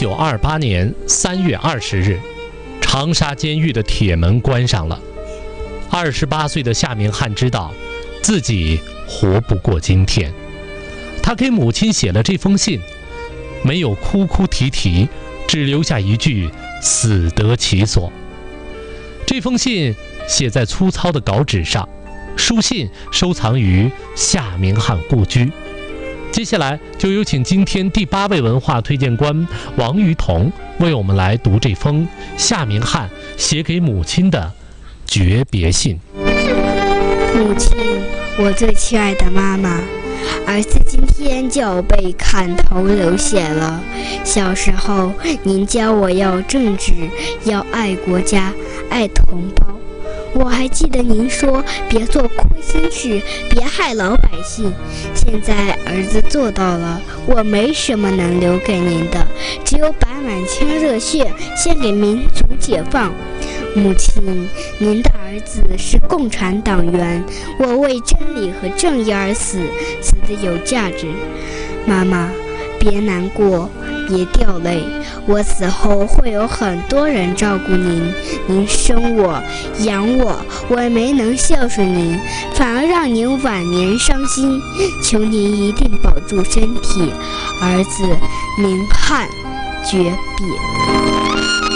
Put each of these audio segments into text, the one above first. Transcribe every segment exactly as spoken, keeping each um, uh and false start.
九二八年三月二十日，长沙监狱的铁门关上了。二十八岁的夏明翰知道自己活不过今天，他给母亲写了这封信，没有哭哭啼啼，只留下一句死得其所。这封信写在粗糙的稿纸上，书信收藏于夏明翰故居。接下来就有请今天第八位文化推荐官王于彤为我们来读这封夏明翰写给母亲的诀别信。 母亲，我最亲爱的妈妈，儿子今天就要被砍头流血了。小时候您教我要正直，要爱国家，爱同胞。我还记得您说别做亏心事，别害老百姓。现在儿子做到了，我没什么能留给您的，只有把满腔热血献给民族解放。母亲，您的儿子是共产党员，我为真理和正义而死，死得有价值。妈妈，别难过，别掉泪，我死后会有很多人照顾您。您生我养我，我没能孝顺您，反而让您晚年伤心，求您一定保住身体。儿子明翰诀别。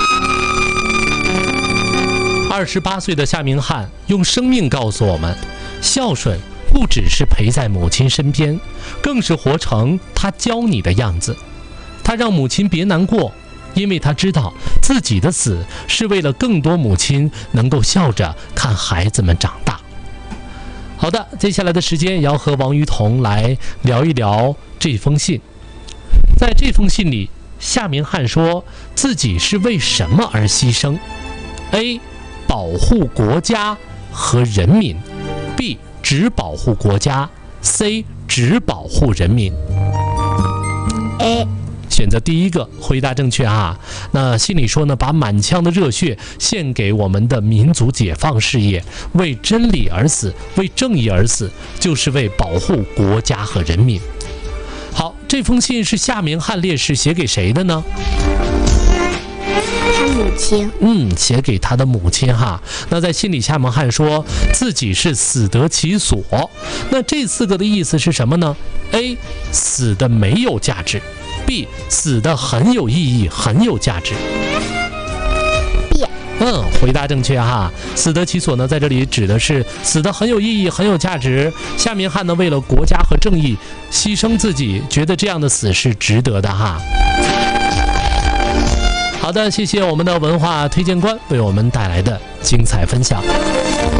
二十八岁的夏明翰用生命告诉我们，孝顺不只是陪在母亲身边，更是活成他教你的样子。他让母亲别难过，因为他知道自己的死是为了更多母亲能够笑着看孩子们长大。好的，接下来的时间也要和王于彤来聊一聊这封信。在这封信里，夏明翰说自己是为什么而牺牲。 A. 保护国家和人民， B. 只保护国家， C. 只保护人民。 A. 选择第一个，回答正确啊。那信里说呢，把满腔的热血献给我们的民族解放事业，为真理而死，为正义而死，就是为保护国家和人民。好，这封信是夏明翰烈士写给谁的呢？ 他母亲。 嗯，写给他的母亲哈。那在信里，夏明翰说自己是死得其所。那这四个的意思是什么呢？ A. 死的没有价值， B. 死的很有意义，很有价值。 B. 嗯，回答正确哈。死得其所呢，在这里指的是死的很有意义，很有价值。夏明翰呢，为了国家和正义牺牲自己，觉得这样的死是值得的哈。好的，谢谢我们的文化推荐官为我们带来的精彩分享。